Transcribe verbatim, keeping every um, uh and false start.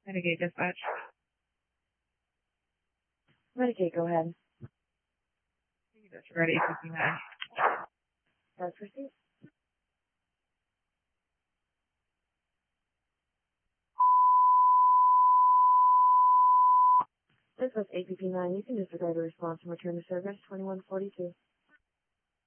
Medicaid dispatch. Medicaid, go ahead. Disregard A P P nine. Let's proceed. This was A P P nine. You can disregard a response and return to service twenty-one forty-two.